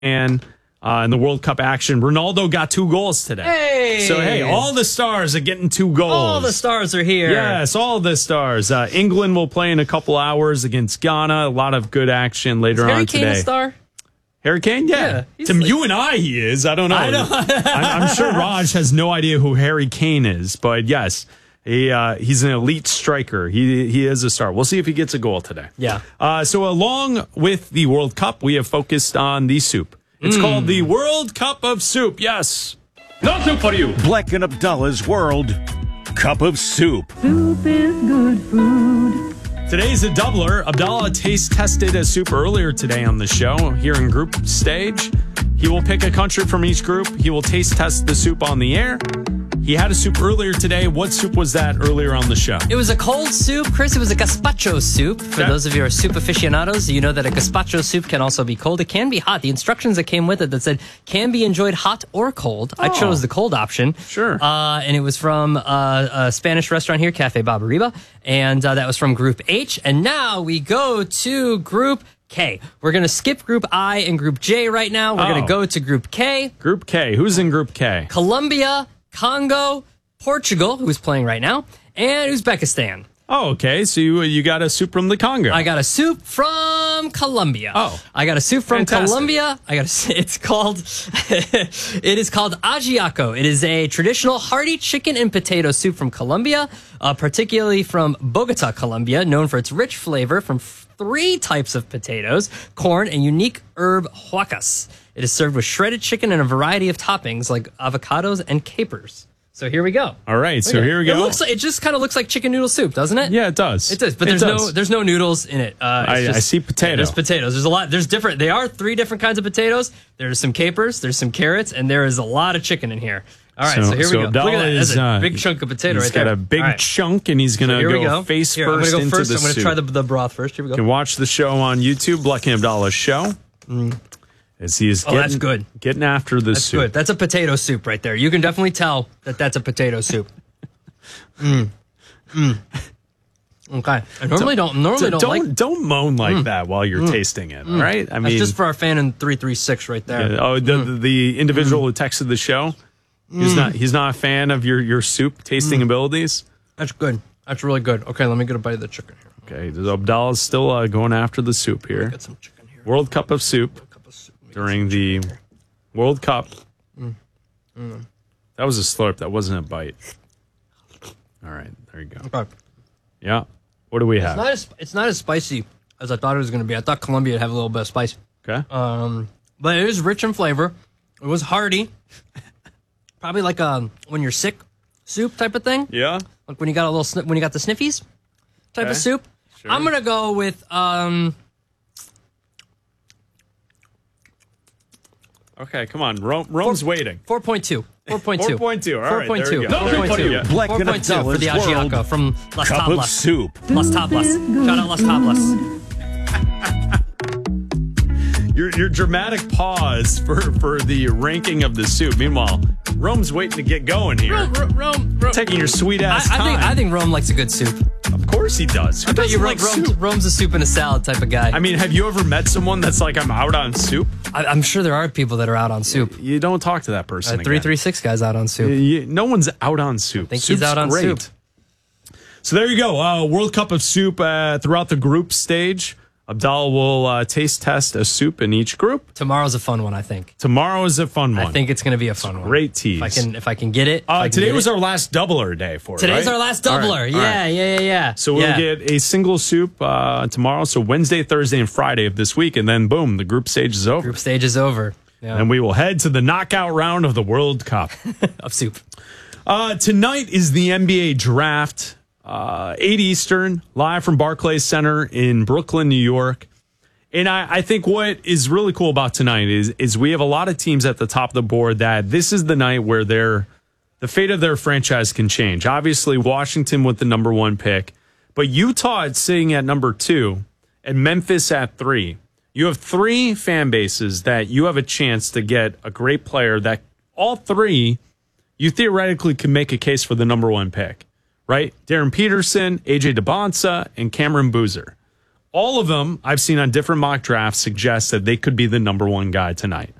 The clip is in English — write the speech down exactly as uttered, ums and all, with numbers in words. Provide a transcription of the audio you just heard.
And uh, in the World Cup action, Ronaldo got two goals today. Hey! So, hey, all the stars are getting two goals. All the stars are here. Yes, all the stars. Uh, England will play in a couple hours against Ghana. A lot of good action later Is Harry on Kane today. a star? Harry Kane? Yeah. Yeah, to like, you and I, he is. I don't know. I know. I'm, I'm sure Raj has no idea who Harry Kane is, but yes, he uh, he's an elite striker. He he is a star. We'll see if he gets a goal today. Yeah. Uh, so along with the World Cup, we have focused on the soup. It's mm. called the World Cup of Soup. Yes. No soup for you. Black and Abdallah's World Cup of Soup. Soup is good food. Today's a doubler. Abdallah taste tested a soup earlier today on the show here in group stage. He will pick a country from each group. He will taste test the soup on the air. He had a soup earlier today. What soup was that earlier on the show? It was a cold soup, Chris. It was a gazpacho soup. For Okay. those of you who are soup aficionados, you know that a gazpacho soup can also be cold. It can be hot. The instructions that came with it that said can be enjoyed hot or cold. I Oh. chose the cold option. Sure. Uh, and it was from uh, a Spanish restaurant here, Cafe Barbariba. And uh, that was from Group H. And now we go to Group K. We're going to skip Group I and Group J right now. We're Oh. going to go to Group K. Group K. Who's in Group K? Colombia, Congo, Portugal, who's playing right now, and Uzbekistan. Oh, okay. So you you got a soup from the Congo. I got a soup from Colombia. Oh. I got a soup from Fantastic. Colombia. I got a, it's called, it is called ajiaco. It is a traditional hearty chicken and potato soup from Colombia, uh, particularly from Bogota, Colombia, known for its rich flavor from f- three types of potatoes, corn, and unique herb huacas. It is served with shredded chicken and a variety of toppings like avocados and capers. So here we go. All right. So Okay. here we go. It looks like, it just kind of looks like chicken noodle soup, doesn't it? yeah, it does. It does, but It there's does. no there's no noodles in it. Uh, it's I- just, I see potato. Yeah, there's potatoes. There's a lot. There's different. They are three different kinds of potatoes. There's some capers. There's some carrots, and there is a lot of chicken in here. All right, so, So- here so we go. Abdallah Look at that. That's is, a uh, big chunk of potato He's right got there. a big All right. chunk, and he's gonna Here we go, go. face Here, first I'm gonna into go first. the I'm gonna soup. try the, the broth first. Here we You go. can watch the show on YouTube, Black and Abdallah's show. As he is Oh, getting, that's good. getting after the That's soup. good. That's a potato soup right there. You can definitely tell that that's a potato soup. Mm. Mm. Okay. I normally don't. Normally So don't, don't like. don't moan like that while you're tasting it. All right. I That's mean, just for our fan in three three six right there. yeah, oh, the, the the individual who texted the show. He's not. He's not a fan of your your soup tasting abilities. That's good. That's really good. Okay, let me get a bite of the chicken here. Okay. So Abdallah's still uh, going after the soup here. Get some chicken here. World Cup of soup Cup of soup. Let me get during some the chicken here. World Cup. That was a slurp. That wasn't a bite. All right. There you go. Okay. Yeah. What do we It's have? not as it's not as spicy as I thought it was going to be. I thought Colombia would have a little bit of spice, Okay. um, but it is rich in flavor. It was hearty, probably like a when you're sick soup type of thing. Yeah. Like when you got a little sni- when you got the sniffies type Okay. of soup. Sure. I'm gonna go with um, Okay. Come on. Rome, Rome's waiting. four point two. four point two. four point two. All right. four point There two. you go. four point two. Yeah. Black and four point two for the Abdallah's ajiaco World from Las Cup of Tablas. Soup. Las Tablas. Shout out Las Tablas. Your your dramatic pause for for the ranking of the soup. Meanwhile, Rome's waiting to get going here. Rome, Rome, Rome, Rome. Taking your sweet I, ass I time. think I think Rome likes a good soup. Of course he does. Who I thought you doesn't wrote like Rome, soup? Rome's a soup and a salad type of guy. I mean, have you ever met someone that's like, I'm out on soup? I, I'm sure there are people that are out on soup. You don't talk to that person. Uh, three again. three six guys out on soup. You- no one's out on soup. think he's Soup's out on great. soup. So there you go. Uh, World Cup of Soup uh, throughout the group stage. Abdallah will uh, taste test a soup in each group. Tomorrow's a fun one, I think. Tomorrow is a fun one. I think it's going to be a fun one. Great tease. If I can, if I can get it. if I Uh, can today get was it. our last doubler day for it. Today's right? our last All doubler. right, all Yeah, right. yeah, yeah, yeah. So we'll yeah. get a single soup uh, tomorrow. So Wednesday, Thursday, and Friday of this week, and then boom, the group stage is over. Group stage is over. Yeah. And we will head to the knockout round of the World Cup. of soup. Uh, tonight is the N B A draft, uh, eight Eastern, live from Barclays Center in Brooklyn, New York. And I, I think what is really cool about tonight is is we have a lot of teams at the top of the board that this is the night where their the fate of their franchise can change. Obviously, Washington with the number one pick, but Utah is sitting at number two and Memphis at three. You have three fan bases that you have a chance to get a great player that all three you theoretically can make a case for the number one pick, right? Darren Peterson, A J DeBonsa, and Cameron Boozer. all of them I've seen on different mock drafts suggest that they could be the number one guy tonight.